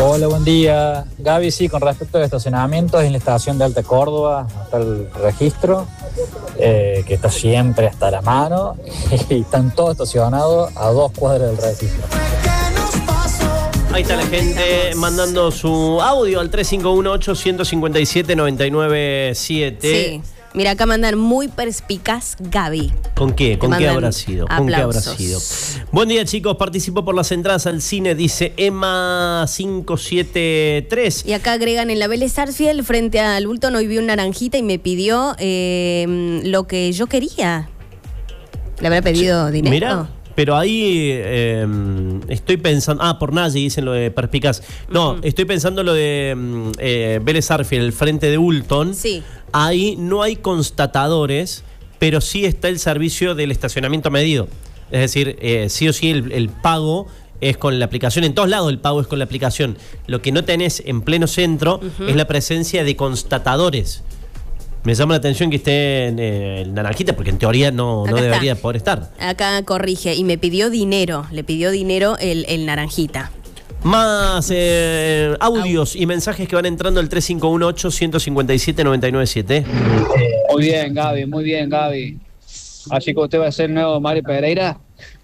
Hola, buen día. Gaby, sí, con respecto al estacionamiento, en la estación de Alta Córdoba está el registro, que está siempre hasta la mano, y están todos estacionados a 2 cuadras del registro. Ahí está la gente mandando su audio al 351-857-997. Sí. Mira, acá mandan muy perspicaz Gaby. ¿Con qué? ¿Con qué habrá sido? ¿Con qué habrá aplausos. sido? Buen día, chicos. Participo por las entradas al cine, dice Emma 573. Y acá agregan en la Vélez Sarsfield, frente al Bulton, hoy vi un naranjita y me pidió lo que yo quería. ¿Le habrá pedido dinero? Mira, pero ahí estoy pensando... por Nayi dicen lo de perspicaz. No, estoy pensando lo de Vélez Sarsfield, el frente de Bulton. Sí. Ahí no hay constatadores, pero sí está el servicio del estacionamiento medido. Es decir, sí o sí el pago es con la aplicación. En todos lados el pago es con la aplicación. Lo que no tenés en pleno centro es la presencia de constatadores. Me llama la atención que esté en el naranjita, porque en teoría no debería poder estar. Acá corrige, y me pidió dinero. Le pidió dinero el naranjita. Más audios y mensajes que van entrando al 351-857-997. Muy bien, Gaby, muy bien, Gaby. Así que usted va a ser el nuevo Mario Pereira.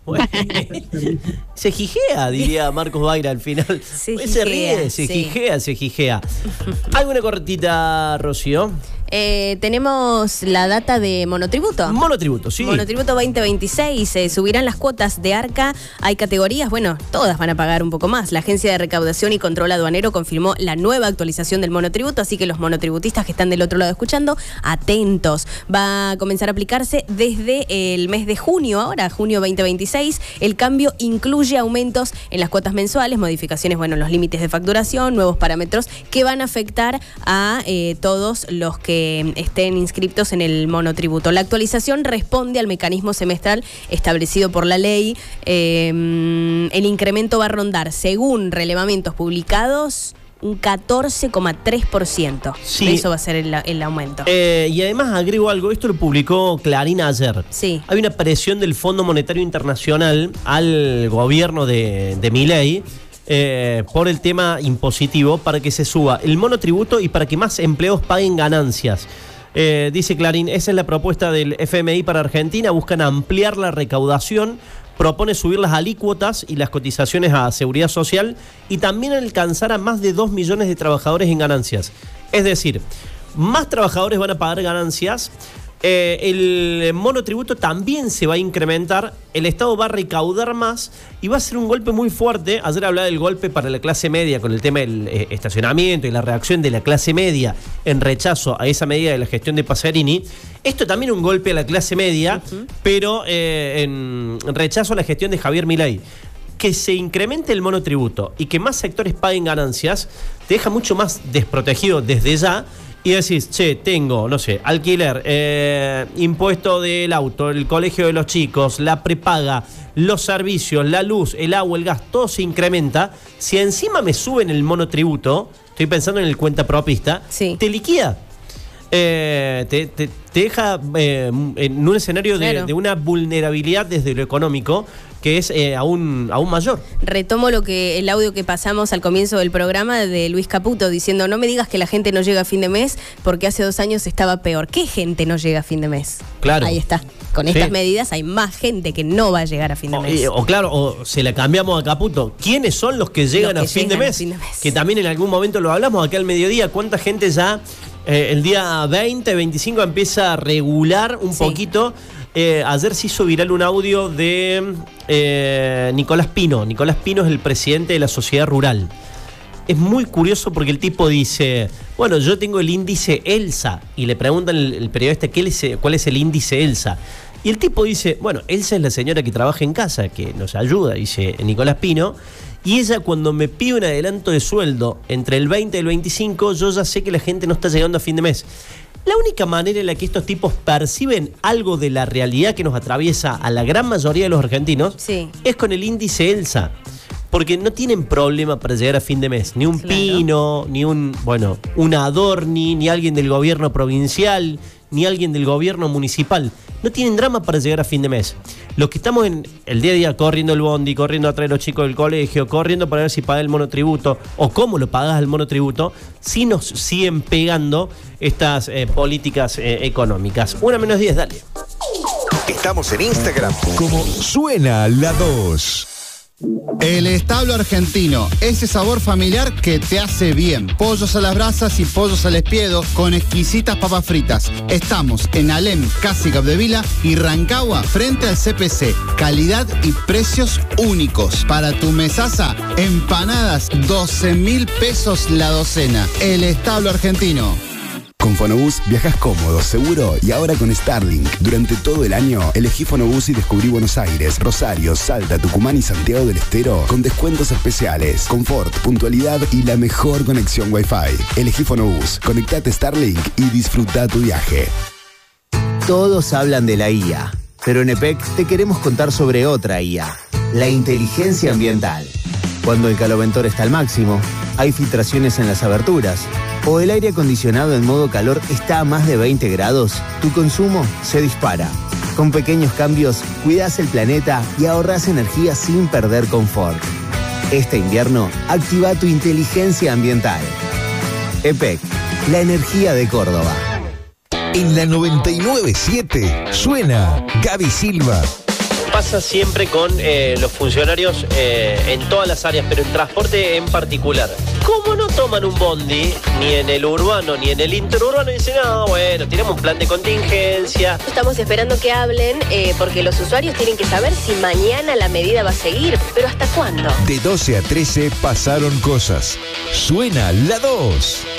Se jijea, diría Marcos Baira al final. Se ríe, se jijea. ¿Alguna cortita, Rocío? Tenemos la data de monotributo. Monotributo, sí. Monotributo 2026, subirán las cuotas de ARCA. Hay categorías, bueno, todas van a pagar un poco más. La Agencia de Recaudación y Control Aduanero confirmó la nueva actualización del monotributo, así que los monotributistas que están del otro lado escuchando, atentos. Va a comenzar a aplicarse desde el mes de junio, ahora, junio 2026. El cambio incluye aumentos en las cuotas mensuales, modificaciones, bueno, en los límites de facturación, nuevos parámetros que van a afectar a todos los que estén inscriptos en el monotributo. La actualización responde al mecanismo semestral establecido por la ley. El incremento va a rondar, según relevamientos publicados, un 14,3%. Sí. Eso va a ser el aumento. Y además agrego algo, esto lo publicó Clarín ayer. Sí. Hay una presión del Fondo Monetario Internacional al gobierno de Milei por el tema impositivo para que se suba el monotributo y para que más empleados paguen ganancias. Dice Clarín, esa es la propuesta del FMI para Argentina, buscan ampliar la recaudación, propone subir las alícuotas y las cotizaciones a Seguridad Social y también alcanzar a más de 2 millones de trabajadores en ganancias. Es decir, más trabajadores van a pagar ganancias. El monotributo también se va a incrementar, el Estado va a recaudar más y va a ser un golpe muy fuerte. Ayer hablaba del golpe para la clase media con el tema del estacionamiento y la reacción de la clase media en rechazo a esa medida de la gestión de Pacerini. Esto también es un golpe a la clase media, pero en rechazo a la gestión de Javier Milei. Que se incremente el monotributo y que más sectores paguen ganancias te deja mucho más desprotegido desde ya. Y decís, che, tengo, no sé, alquiler, impuesto del auto, el colegio de los chicos, la prepaga, los servicios, la luz, el agua, el gas, todo se incrementa. Si encima me suben el monotributo, estoy pensando en el cuentapropista, sí, te liquida. Te deja en un escenario de una vulnerabilidad desde lo económico que es aún mayor. Retomo el audio que pasamos al comienzo del programa de Luis Caputo diciendo: no me digas que la gente no llega a fin de mes porque hace 2 años estaba peor. ¿Qué gente no llega a fin de mes? Claro. Ahí está. Con estas medidas hay más gente que no va a llegar a fin de mes. O se la cambiamos a Caputo. ¿Quiénes son los que llegan a fin de mes? Que también en algún momento lo hablamos acá al mediodía. ¿Cuánta gente ya el día 20, 25 empieza a regular un poquito? Ayer se hizo viral un audio de Nicolás Pino. Nicolás Pino es el presidente de la Sociedad Rural. Es muy curioso porque el tipo dice, bueno, yo tengo el índice ELSA. Y le preguntan el periodista cuál es el índice ELSA. Y el tipo dice, bueno, Elsa es la señora que trabaja en casa, que nos ayuda, dice Nicolás Pino. Y ella, cuando me pide un adelanto de sueldo entre el 20 y el 25, yo ya sé que la gente no está llegando a fin de mes. La única manera en la que estos tipos perciben algo de la realidad que nos atraviesa a la gran mayoría de los argentinos es con el índice ELSA. Porque no tienen problema para llegar a fin de mes. Ni un Pino, ni un Adorni, ni alguien del gobierno provincial, ni alguien del gobierno municipal. no tienen drama para llegar a fin de mes. Los que estamos en el día a día corriendo el bondi, corriendo a traer a los chicos del colegio, corriendo para ver si paga el monotributo o cómo lo pagas el monotributo, sí nos siguen pegando estas políticas económicas. 1:10, dale. Estamos en Instagram como Suena la 2. El establo argentino, ese sabor familiar que te hace bien. Pollos a las brasas y pollos al espiedo con exquisitas papas fritas. Estamos en Alem, casi Capdevila y Rancagua, frente al CPC. Calidad y precios únicos. Para tu mesaza, empanadas, 12.000 pesos la docena. El establo argentino. Con Fonobús viajas cómodo, seguro y ahora con Starlink. Durante todo el año, elegí Fonobús y descubrí Buenos Aires, Rosario, Salta, Tucumán y Santiago del Estero con descuentos especiales, confort, puntualidad y la mejor conexión Wi-Fi. Elegí Fonobús, conectate Starlink y disfruta tu viaje. Todos hablan de la IA, pero en EPEC te queremos contar sobre otra IA, la inteligencia ambiental. Cuando el caloventor está al máximo, hay filtraciones en las aberturas, o el aire acondicionado en modo calor está a más de 20 grados, tu consumo se dispara. Con pequeños cambios, cuidas el planeta y ahorras energía sin perder confort. Este invierno, activa tu inteligencia ambiental. EPEC, la energía de Córdoba. En la 99.7 suena Gaby Silva. Pasa siempre con los funcionarios en todas las áreas, pero en transporte en particular. ¿Cómo no toman un bondi, ni en el urbano, ni en el interurbano? Y dicen, no, bueno, tenemos un plan de contingencia. Estamos esperando que hablen porque los usuarios tienen que saber si mañana la medida va a seguir. ¿Pero hasta cuándo? De 12 a 13 pasaron cosas. Suena la 2.